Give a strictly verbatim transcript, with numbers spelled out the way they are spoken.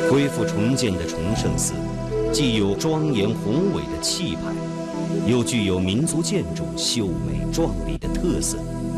恢复重建的崇圣寺，既有庄严宏伟的气派，又具有民族建筑秀美壮丽的特色。